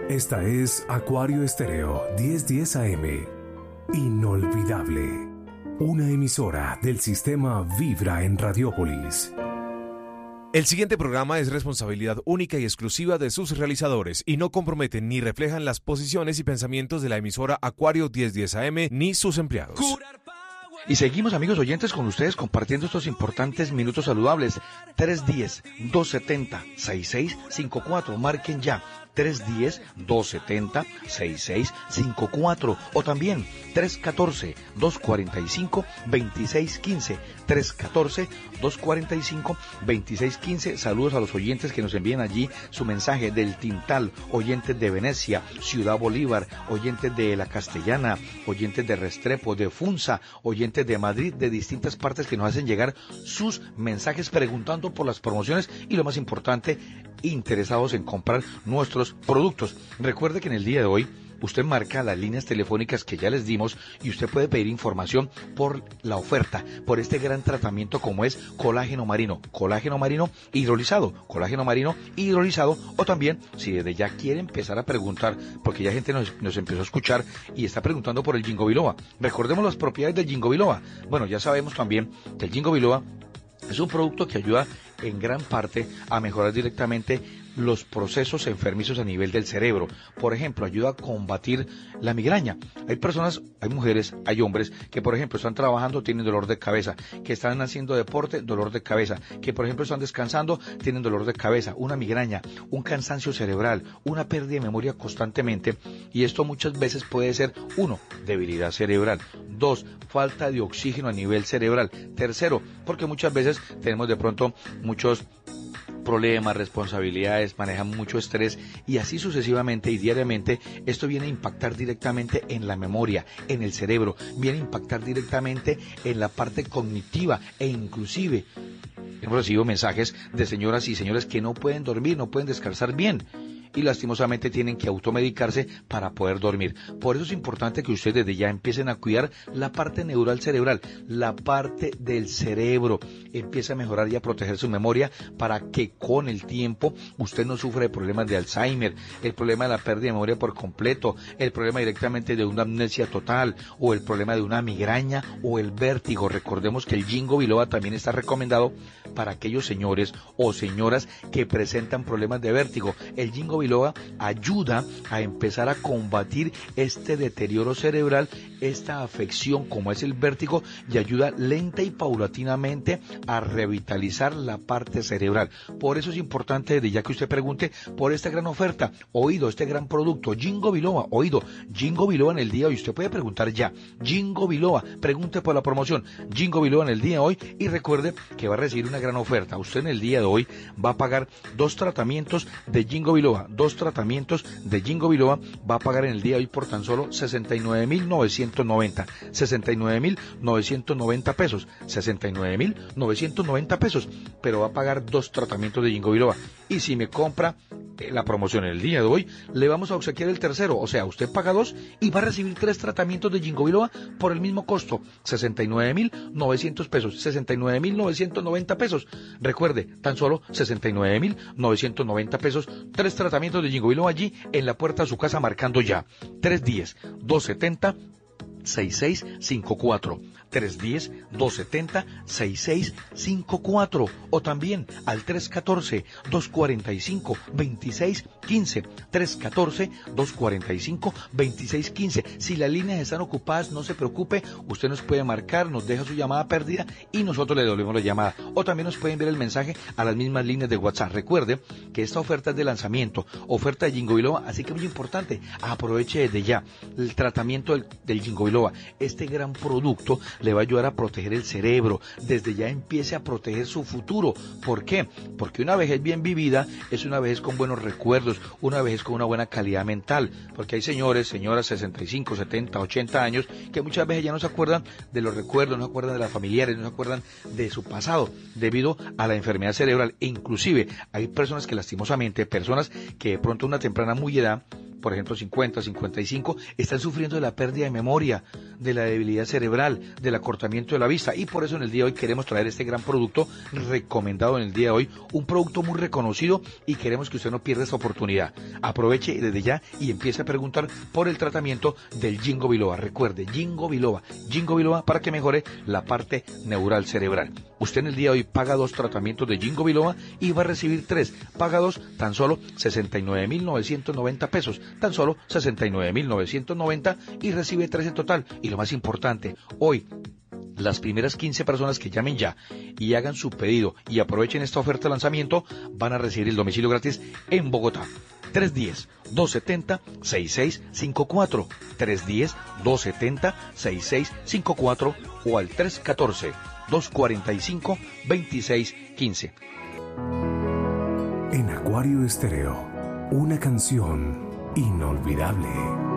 Esta es Acuario Estéreo 1010 AM. Inolvidable. Una emisora del sistema Vibra en Radiópolis. El siguiente programa es responsabilidad única y exclusiva de sus realizadores y no comprometen ni reflejan las posiciones y pensamientos de la emisora Acuario 1010 AM ni sus empleados. Y seguimos, amigos oyentes, con ustedes compartiendo estos importantes minutos saludables. 310-270-6654. Marquen ya. 310-270-6654. O también 314-245-2615. 314-245-2615. Saludos a los oyentes que nos envían allí su mensaje del Tintal, oyentes de Venecia, Ciudad Bolívar, oyentes de La Castellana, oyentes de Restrepo, de Funza, oyentes de Madrid, de distintas partes que nos hacen llegar sus mensajes preguntando por las promociones y, lo más importante, interesados en comprar nuestros productos. Recuerde que en el día de hoy usted marca las líneas telefónicas que ya les dimos y usted puede pedir información por la oferta, por este gran tratamiento como es colágeno marino hidrolizado, o también si desde ya quiere empezar a preguntar, porque ya gente nos empezó a escuchar y está preguntando por el Ginkgo biloba. Recordemos las propiedades del Ginkgo biloba. Bueno, ya sabemos también que el Ginkgo biloba es un producto que ayuda en gran parte a mejorar directamente los procesos enfermizos a nivel del cerebro. Por ejemplo, ayuda a combatir la migraña. Hay personas, hay mujeres, hay hombres que, por ejemplo, están trabajando, tienen dolor de cabeza, que están haciendo deporte, dolor de cabeza, que, por ejemplo, están descansando, tienen dolor de cabeza, una migraña, un cansancio cerebral, una pérdida de memoria constantemente, y esto muchas veces puede ser, 1, debilidad cerebral, 2, falta de oxígeno a nivel cerebral, tercero, porque muchas veces tenemos de pronto muchos problemas, responsabilidades, manejan mucho estrés y así sucesivamente y diariamente. Esto viene a impactar directamente en la memoria, en el cerebro, viene a impactar directamente en la parte cognitiva e inclusive hemos recibido mensajes de señoras y señores que no pueden dormir, no pueden descansar bien y lastimosamente tienen que automedicarse para poder dormir. Por eso es importante que ustedes desde ya empiecen a cuidar la parte neural cerebral, la parte del cerebro, empiece a mejorar y a proteger su memoria para que con el tiempo usted no sufra de problemas de Alzheimer, el problema de la pérdida de memoria por completo, el problema directamente de una amnesia total o el problema de una migraña o el vértigo. Recordemos que el Ginkgo biloba también está recomendado para aquellos señores o señoras que presentan problemas de vértigo. El Ginkgo biloba ayuda a empezar a combatir este deterioro cerebral, esta afección como es el vértigo, y ayuda lenta y paulatinamente a revitalizar la parte cerebral. Por eso es importante desde ya que usted pregunte por esta gran oferta, oído, este gran producto, Ginkgo biloba, oído, Ginkgo biloba en el día de hoy. Usted puede preguntar ya, Ginkgo biloba, pregunte por la promoción, Ginkgo biloba en el día de hoy, y recuerde que va a recibir una gran oferta. Usted en el día de hoy va a pagar 2 tratamientos de Ginkgo biloba, 2 tratamientos de Ginkgo biloba, va a pagar en el día de hoy por tan solo 69.990 pesos, 69.990 pesos, pero va a pagar 2 tratamientos de Ginkgo biloba. Y si me compra la promoción el día de hoy, le vamos a obsequiar el tercero, o sea, usted paga 2 y va a recibir 3 tratamientos de Ginkgo biloba por el mismo costo, 69.900 pesos, 69.990 pesos. Recuerde, tan solo 69.990 pesos, 3 tratamientos de Ginkgo biloba allí en la puerta de su casa, marcando ya 310-270-6654, 310-270-6654, o también al 314-245-2615, 314-245-2615. Si las líneas están ocupadas, no se preocupe, usted nos puede marcar, nos deja su llamada perdida y nosotros le devolvemos la llamada, o también nos pueden enviar el mensaje a las mismas líneas de WhatsApp. Recuerde que esta oferta es de lanzamiento, oferta de Ginkgo biloba, así que muy importante, aproveche desde ya el tratamiento del Ginkgo biloba. Este gran producto le va a ayudar a proteger el cerebro, desde ya empiece a proteger su futuro. ¿Por qué? Porque una vejez bien vivida es una vejez con buenos recuerdos, una vejez con una buena calidad mental, porque hay señores, señoras, 65, 70, 80 años, que muchas veces ya no se acuerdan de los recuerdos, no se acuerdan de las familiares, no se acuerdan de su pasado, debido a la enfermedad cerebral. E inclusive hay personas que lastimosamente, personas que de pronto a una temprana muy edad, por ejemplo 50, 55, están sufriendo de la pérdida de memoria, de la debilidad cerebral, del acortamiento de la vista, y por eso en el día de hoy queremos traer este gran producto recomendado en el día de hoy, un producto muy reconocido, y queremos que usted no pierda esta oportunidad. Aproveche desde ya y empiece a preguntar por el tratamiento del Ginkgo biloba. Recuerde, Ginkgo biloba para que mejore la parte neural cerebral. Usted en el día de hoy paga 2 tratamientos de Ginkgo biloba y va a recibir 3. Paga 2, tan solo 69.990 pesos. Tan solo 69.990 y recibe 3 en total. Y lo más importante, hoy, las primeras 15 personas que llamen ya y hagan su pedido y aprovechen esta oferta de lanzamiento van a recibir el domicilio gratis en Bogotá. 310-270-6654, 310-270-6654 o al 314-245-2615. En Acuario Estéreo, una canción inolvidable.